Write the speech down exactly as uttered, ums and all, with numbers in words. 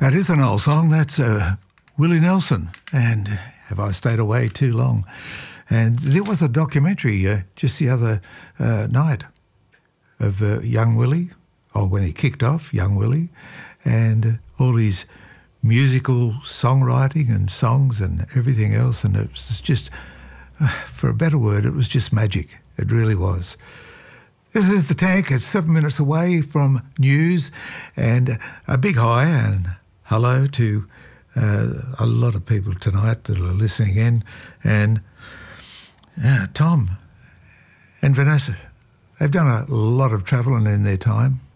That is an old song. That's uh, Willie Nelson and Have I Stayed Away Too Long? And there was a documentary uh, just the other uh, night of uh, young Willie, or when he kicked off, young Willie, and uh, all his musical songwriting and songs and everything else. And it was just, uh, for a better word, it was just magic. It really was. This is The Tank. It's seven minutes away from news, and a big hi and hello to uh, a lot of people tonight that are listening in, and uh, Tom and Vanessa. They've done a lot of travelling in their time,